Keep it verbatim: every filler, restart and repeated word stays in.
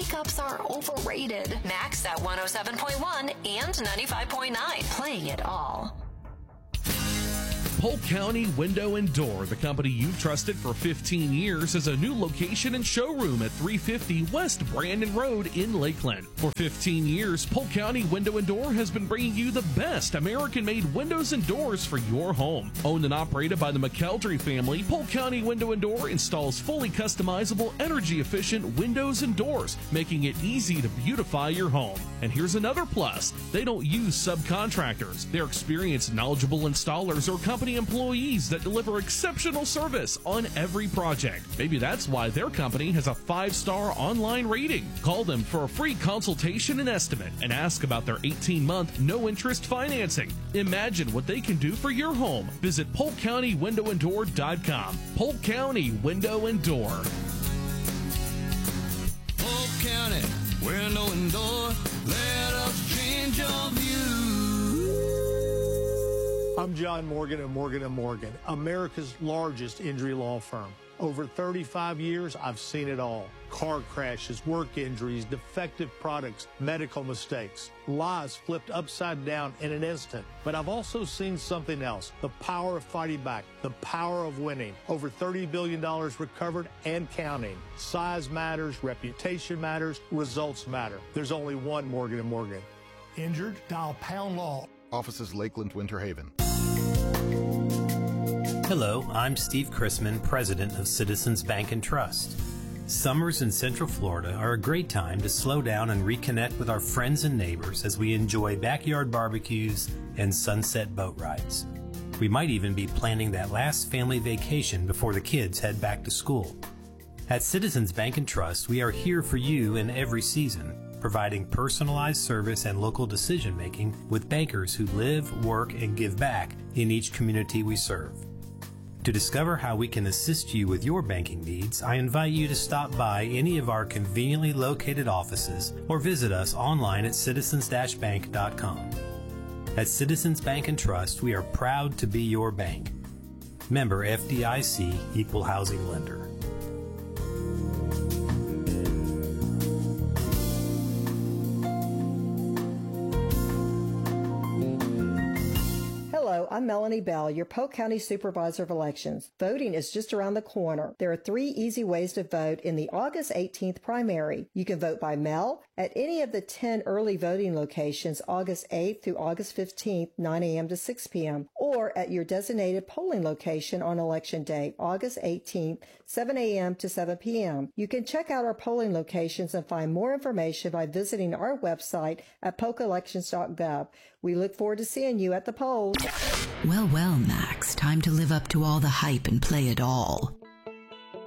breakups are overrated. Max at one oh seven point one and ninety-five point nine. Playing it all. Polk County Window and Door, the company you've trusted for fifteen years, has a new location and showroom at three fifty West Brandon Road in Lakeland. For fifteen years, Polk County Window and Door has been bringing you the best American-made windows and doors for your home. Owned and operated by the McKeldry family, Polk County Window and Door installs fully customizable, energy-efficient windows and doors, making it easy to beautify your home. And here's another plus. They don't use subcontractors. They're experienced, knowledgeable installers or company employees that deliver exceptional service on every project. Maybe that's why their company has a five-star online rating. Call them for a free consultation and estimate and ask about their eighteen-month no-interest financing. Imagine what they can do for your home. Visit polk county window and door dot com. Polk County Window and Door. Polk County Window and Door, let us change your view. I'm John Morgan of Morgan and Morgan, America's largest injury law firm. Over thirty-five years, I've seen it all. Car crashes, work injuries, defective products, medical mistakes, lives flipped upside down in an instant. But I've also seen something else, the power of fighting back, the power of winning. Over thirty billion dollars recovered and counting. Size matters, reputation matters, results matter. There's only one Morgan and Morgan. Injured? Dial Pound Law. Offices Lakeland, Winter Haven. Hello, I'm Steve Chrisman, president of Citizens Bank and Trust. Summers in Central Florida are a great time to slow down and reconnect with our friends and neighbors as we enjoy backyard barbecues and sunset boat rides. We might even be planning that last family vacation before the kids head back to school. At Citizens Bank and Trust, we are here for you in every season, providing personalized service and local decision-making with bankers who live, work, and give back in each community we serve. To discover how we can assist you with your banking needs, I invite you to stop by any of our conveniently located offices or visit us online at citizens dash bank dot com. At Citizens Bank and Trust, we are proud to be your bank. Member F D I C, Equal Housing Lender. Hello, I'm Melanie Bell, your Polk County Supervisor of Elections. Voting is just around the corner. There are three easy ways to vote in the August eighteenth primary. You can vote by mail at any of the ten early voting locations August eighth through August fifteenth, nine a.m. to six p.m., or at your designated polling location on Election Day, August eighteenth, seven a.m. to seven p.m. You can check out our polling locations and find more information by visiting our website at polk elections dot gov. We look forward to seeing you at the polls. Well, well, Max, time to live up to all the hype and play it all.